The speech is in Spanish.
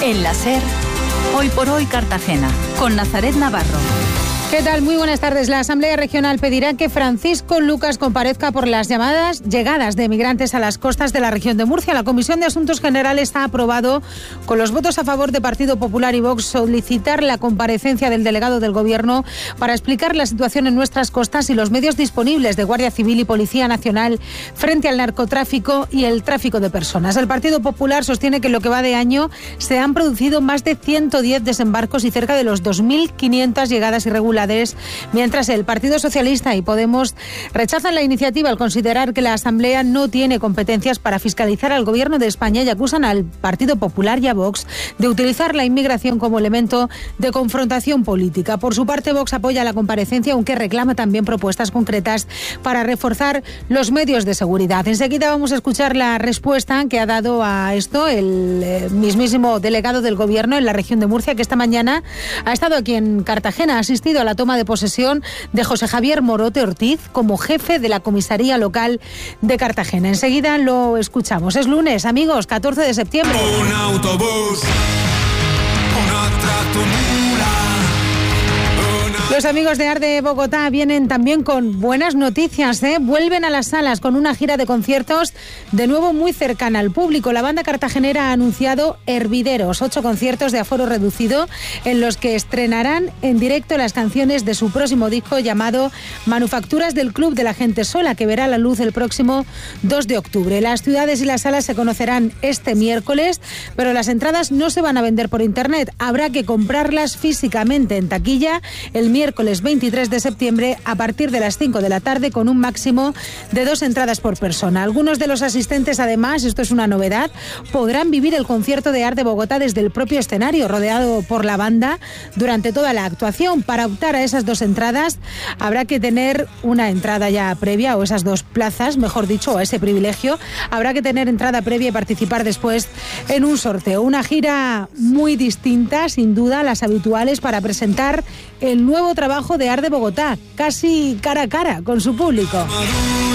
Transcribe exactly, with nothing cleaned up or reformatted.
En la SER, Hoy por Hoy Cartagena, con Nazaret Navarro. ¿Qué tal? Muy buenas tardes. La Asamblea Regional pedirá que Francisco Lucas comparezca por las llamadas llegadas de migrantes a las costas de la región de Murcia. La Comisión de Asuntos Generales ha aprobado, con los votos a favor de Partido Popular y Vox, solicitar la comparecencia del delegado del Gobierno para explicar la situación en nuestras costas y los medios disponibles de Guardia Civil y Policía Nacional frente al narcotráfico y el tráfico de personas. El Partido Popular sostiene que en lo que va de año se han producido más de ciento diez desembarcos y cerca de los dos mil quinientas llegadas irregulares, mientras el Partido Socialista y Podemos rechazan la iniciativa al considerar que la Asamblea no tiene competencias para fiscalizar al Gobierno de España y acusan al Partido Popular y a Vox de utilizar la inmigración como elemento de confrontación política. Por su parte, Vox apoya la comparecencia, aunque reclama también propuestas concretas para reforzar los medios de seguridad. Enseguida vamos a escuchar la respuesta que ha dado a esto el eh, mismísimo delegado del Gobierno en la región de Murcia, que esta mañana ha estado aquí en Cartagena, ha asistido a la toma de posesión de José Javier Morote Ortiz como jefe de la comisaría local de Cartagena. Enseguida lo escuchamos. Es lunes, amigos, catorce de septiembre. Un autobús, una tractomula. Los amigos de Arde Bogotá vienen también con buenas noticias, ¿eh? Vuelven a las salas con una gira de conciertos de nuevo muy cercana al público. La banda cartagenera ha anunciado Hervideros, ocho conciertos de aforo reducido en los que estrenarán en directo las canciones de su próximo disco llamado Manufacturas del Club de la Gente Sola, que verá la luz el próximo dos de octubre. Las ciudades y las salas se conocerán este miércoles, pero las entradas no se van a vender por internet. Habrá que comprarlas físicamente en taquilla el miércoles veintitrés de septiembre a partir de las cinco de la tarde, con un máximo de dos entradas por persona. Algunos de los asistentes, además, esto es una novedad, podrán vivir el concierto de Arde Bogotá desde el propio escenario, rodeado por la banda durante toda la actuación. Para optar a esas dos entradas habrá que tener una entrada ya previa, o esas dos plazas, mejor dicho, o ese privilegio. Habrá que tener entrada previa y participar después en un sorteo. Una gira muy distinta, sin duda, a las habituales, para presentar el nuevo trabajo de Arde Bogotá, casi cara a cara con su público.